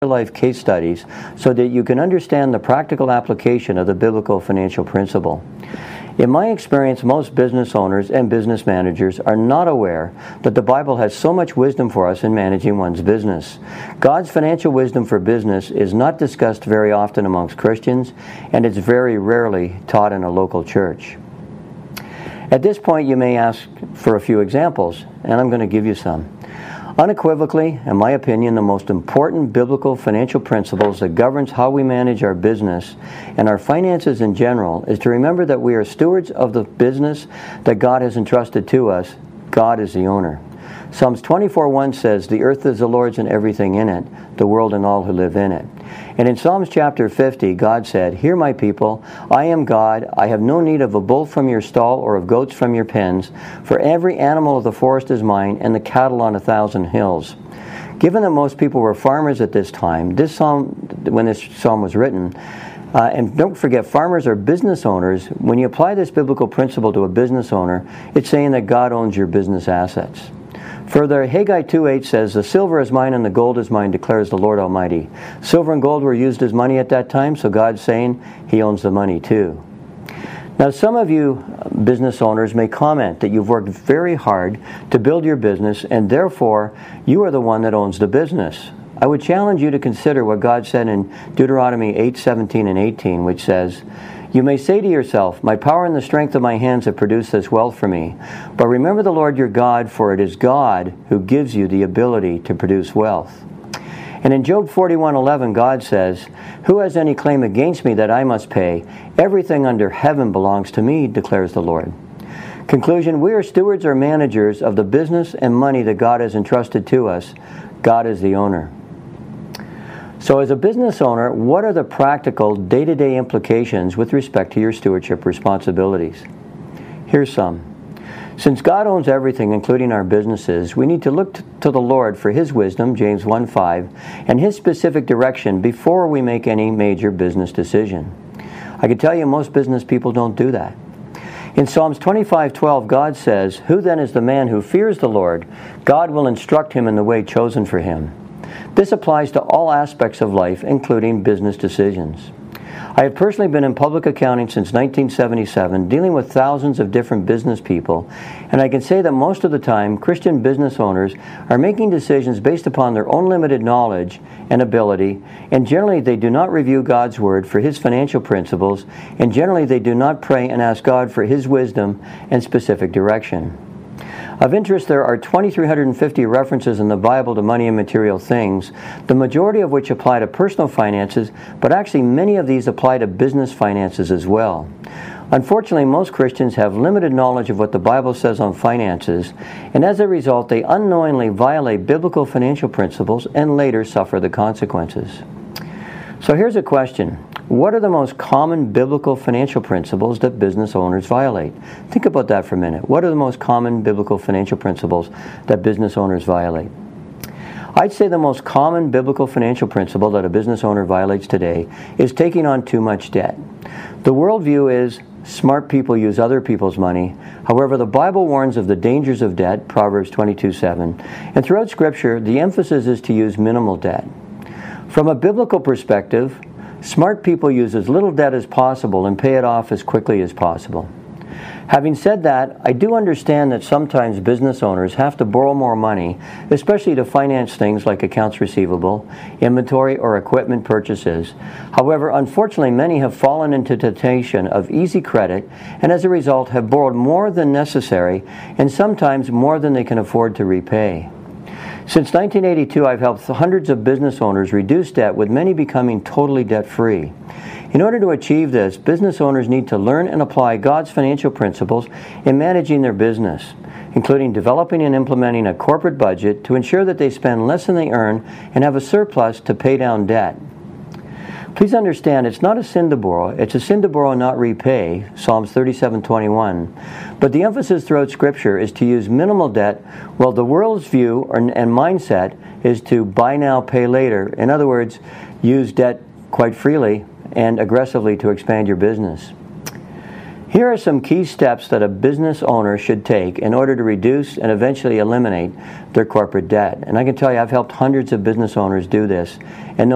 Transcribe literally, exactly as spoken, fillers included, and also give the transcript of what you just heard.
life case studies so that you can understand the practical application of the biblical financial principle. In my experience, most business owners and business managers are not aware that the Bible has so much wisdom for us in managing one's business. God's financial wisdom for business is not discussed very often amongst Christians, and it's very rarely taught in a local church. At this point, you may ask for a few examples, and I'm going to give you some. Unequivocally, in my opinion, the most important biblical financial principles that governs how we manage our business and our finances in general is to remember that we are stewards of the business that God has entrusted to us. God is the owner. Psalms twenty-four one says, "The earth is the Lord's and everything in it, the world and all who live in it." And in Psalms chapter fifty, God said, "Hear my people, I am God, I have no need of a bull from your stall or of goats from your pens, for every animal of the forest is mine, and the cattle on a thousand hills." Given that most people were farmers at this time, this psalm, when this psalm was written, uh, and don't forget, farmers are business owners. When you apply this biblical principle to a business owner, it's saying that God owns your business assets. Further, Haggai two eight says, "The silver is mine and the gold is mine, declares the Lord Almighty." Silver and gold were used as money at that time, so God's saying He owns the money too. Now, some of you business owners may comment that you've worked very hard to build your business, and therefore you are the one that owns the business. I would challenge you to consider what God said in Deuteronomy eight seventeen and eighteen, which says, "You may say to yourself, my power and the strength of my hands have produced this wealth for me. But remember the Lord your God, for it is God who gives you the ability to produce wealth." And in Job forty-one eleven, God says, "Who has any claim against me that I must pay? Everything under heaven belongs to me, declares the Lord." Conclusion, we are stewards or managers of the business and money that God has entrusted to us. God is the owner. So as a business owner, what are the practical day-to-day implications with respect to your stewardship responsibilities? Here's some. Since God owns everything, including our businesses, we need to look to the Lord for His wisdom, James one five, and His specific direction before we make any major business decision. I can tell you most business people don't do that. In Psalms twenty-five twelve, God says, "Who then is the man who fears the Lord? God will instruct him in the way chosen for him." This applies to all aspects of life, including business decisions. I have personally been in public accounting since nineteen seventy-seven, dealing with thousands of different business people, and I can say that most of the time, Christian business owners are making decisions based upon their own limited knowledge and ability, and generally they do not review God's Word for His financial principles, and generally they do not pray and ask God for His wisdom and specific direction. Of interest, there are two thousand three hundred fifty references in the Bible to money and material things, the majority of which apply to personal finances, but actually many of these apply to business finances as well. Unfortunately, most Christians have limited knowledge of what the Bible says on finances, and as a result, they unknowingly violate biblical financial principles and later suffer the consequences. So here's a question. What are the most common biblical financial principles that business owners violate? Think about that for a minute. What are the most common biblical financial principles that business owners violate? I'd say the most common biblical financial principle that a business owner violates today is taking on too much debt. The worldview is smart people use other people's money. However, the Bible warns of the dangers of debt, Proverbs twenty-two seven, and throughout Scripture, the emphasis is to use minimal debt. From a biblical perspective, smart people use as little debt as possible and pay it off as quickly as possible. Having said that, I do understand that sometimes business owners have to borrow more money, especially to finance things like accounts receivable, inventory, or equipment purchases. However, unfortunately, many have fallen into temptation of easy credit and as a result have borrowed more than necessary and sometimes more than they can afford to repay. Since nineteen eighty-two, I've helped hundreds of business owners reduce debt, with many becoming totally debt-free. In order to achieve this, business owners need to learn and apply God's financial principles in managing their business, including developing and implementing a corporate budget to ensure that they spend less than they earn and have a surplus to pay down debt. Please understand, it's not a sin to borrow. It's a sin to borrow and not repay, Psalms thirty-seven twenty-one. But the emphasis throughout Scripture is to use minimal debt, while the world's view or, and mindset is to buy now, pay later. In other words, use debt quite freely and aggressively to expand your business. Here are some key steps that a business owner should take in order to reduce and eventually eliminate their corporate debt. And I can tell you, I've helped hundreds of business owners do this, and no